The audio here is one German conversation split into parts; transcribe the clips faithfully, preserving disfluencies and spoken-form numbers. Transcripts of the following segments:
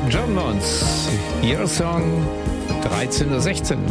John Mons, Your Song, dreizehn Uhr sechzehn.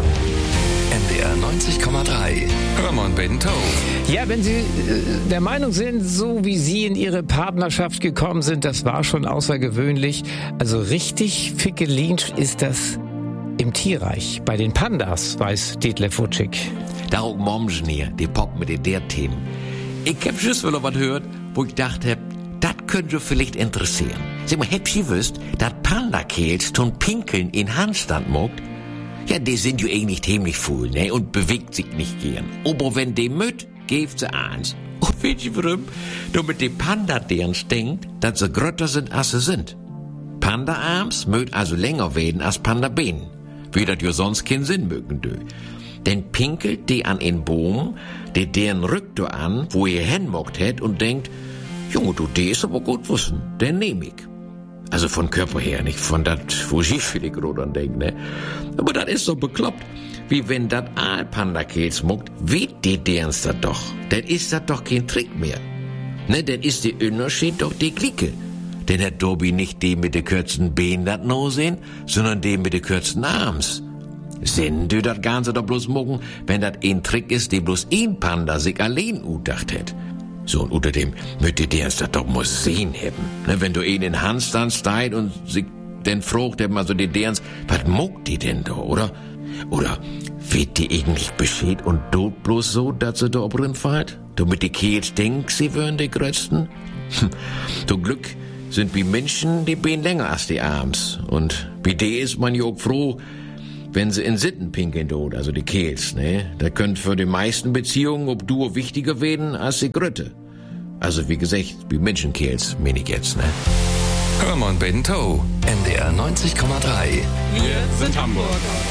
N D R neunzig Komma drei. Ramon Bento. Ja, wenn Sie äh, der Meinung sind, so wie Sie in Ihre Partnerschaft gekommen sind, das war schon außergewöhnlich. Also richtig fickelin ist das im Tierreich, bei den Pandas, weiß Detlef Wutschig. Darum Momsen hier, die Pop mit den der Themen. Ich hab just wieder was gehört, wo ich dachte, das könnte vielleicht interessieren. Sag mal, habt ihr gewusst, dass Panda-Kels tun Pinkeln in Handstand mogt? Ja, die sind ja eigentlich ziemlich faul, ne, und bewegt sich nicht gern. Aber wenn die müt, gebt sie eins. Und wisst ihr warum? Nur mit dem Panda deren stinkt, dass sie grötter sind, als sie sind. Panda-Arms mögt also länger werden als Panda-Beinen. Wie das ja sonst keinen Sinn mögen dö. Denn pinkelt die an einen Baum, der deren rückt du an, wo ihr hinmockt hätt und denkt, Junge, du, die ist aber gut wissen, den nehm ich. Also von Körper her, nicht von dat, wo ich vielleicht gerade an denk, ne? Aber das ist so bekloppt, wie wenn dat Aalpanda-Kels muckt, weht die derens dat doch. Dann ist dat doch kein Trick mehr. Ne, dann ist die Unterschied doch die Clique. Denn hat Dobi nicht die mit de kürzen Beinen dat no sehen, sondern die mit de kürzen Arms. Sind du dat Ganze doch bloß mucken, wenn dat ein Trick ist, die bloß ein Panda sich allein udacht hätt. So, und unter dem möchte der das doch muss sehen haben. Ne, wenn du ihn in Handstand steigt und sich denn frucht, eben also die derens, was muckt die denn da, oder? Oder wird die eigentlich beschädigt und dort bloß so, dass sie da obrin fällt? Du mit die Kehls denkst, sie wären die Größten? Hm, du Glück sind wie Menschen die Beine länger als die Arms. Und wie die ist man ja auch froh, wenn sie in Sitten pinkeln tut, also die Kehls, ne? Da könnt für die meisten Beziehungen ob du wichtiger werden als die Grötte. Also wie gesagt, wie Menschenkehls, meine ich jetzt, ne? Ramon Bento. N D R neunzig Komma drei. Wir sind Hamburg.